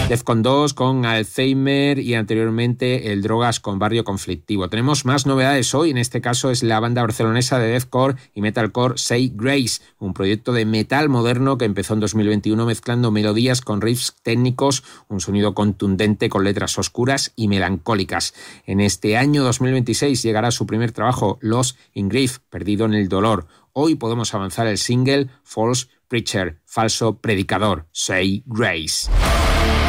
Defcon 2 con Alzheimer y anteriormente el Drogas con Barrio Conflictivo. Tenemos más novedades hoy, en este caso es la banda barcelonesa de deathcore y metalcore Say Grace, un proyecto de metal moderno que empezó en 2021 mezclando melodías con riffs técnicos, un sonido contundente con letras oscuras y melancólicas. En este año 2026 llegará su primer trabajo, Lost in Grief, Perdido en el Dolor. Hoy podemos avanzar el single False Preacher, falso predicador, Say Grace.